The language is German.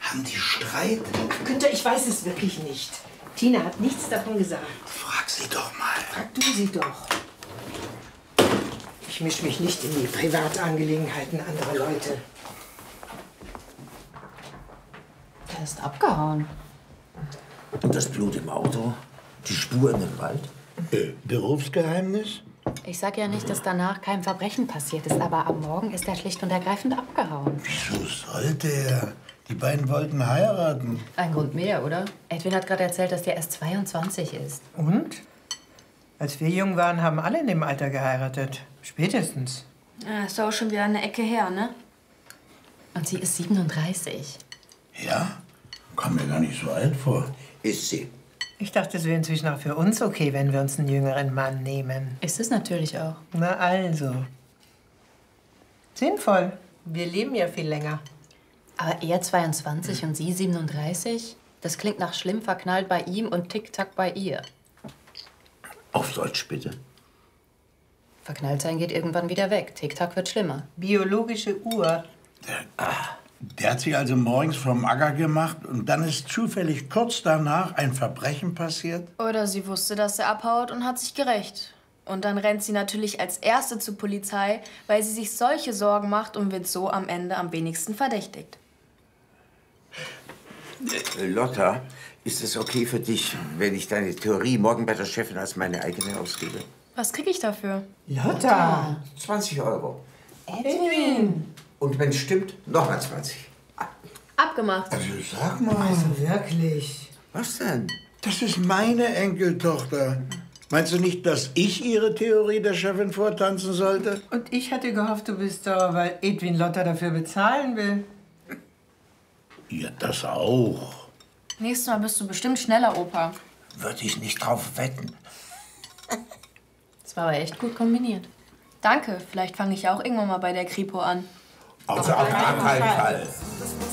Haben die Streit? Günther, ich weiß es wirklich nicht. Tina hat nichts davon gesagt. Frag sie doch mal. Frag du sie doch. Ich mische mich nicht in die Privatangelegenheiten anderer Leute. Er ist abgehauen. Und das Blut im Auto? Die Spur in den Wald? Berufsgeheimnis? Ich sag ja nicht, dass danach kein Verbrechen passiert ist, aber am Morgen ist er schlicht und ergreifend abgehauen. Wieso sollte er? Die beiden wollten heiraten. Ein Grund mehr, oder? Edwin hat gerade erzählt, dass der erst 22 ist. Und? Als wir jung waren, haben alle in dem Alter geheiratet. Spätestens. Ja, ist auch schon wieder eine Ecke her, ne? Und sie ist 37. Ja? Kam mir gar nicht so alt vor. Ist sie. Ich dachte, es wäre inzwischen auch für uns okay, wenn wir uns einen jüngeren Mann nehmen. Ist es natürlich auch. Na also. Sinnvoll. Wir leben ja viel länger. Aber er 22 und sie 37? Das klingt nach schlimm verknallt bei ihm und Tick-Tack bei ihr. Auf Deutsch bitte. Verknallt sein geht irgendwann wieder weg. Tick-Tack wird schlimmer. Biologische Uhr. Der hat sich also morgens vom Acker gemacht und dann ist zufällig kurz danach ein Verbrechen passiert? Oder sie wusste, dass er abhaut und hat sich gerächt. Und dann rennt sie natürlich als Erste zur Polizei, weil sie sich solche Sorgen macht und wird so am Ende am wenigsten verdächtigt. Lotta, ist es okay für dich, wenn ich deine Theorie morgen bei der Chefin als meine eigene ausgebe? Was krieg ich dafür? Lotta! 20 Euro. Edwin! Und wenn es stimmt, nochmal 20. Abgemacht. Also sag mal. Also wirklich. Was denn? Das ist meine Enkeltochter. Meinst du nicht, dass ich ihre Theorie der Chefin vortanzen sollte? Und ich hatte gehofft, du bist da, weil Edwin Lotta dafür bezahlen will. Ja, das auch. Nächstes Mal bist du bestimmt schneller, Opa. Würde ich nicht drauf wetten. Das war aber echt gut kombiniert. Danke, vielleicht fange ich auch irgendwann mal bei der Kripo an. Auf keinen Fall.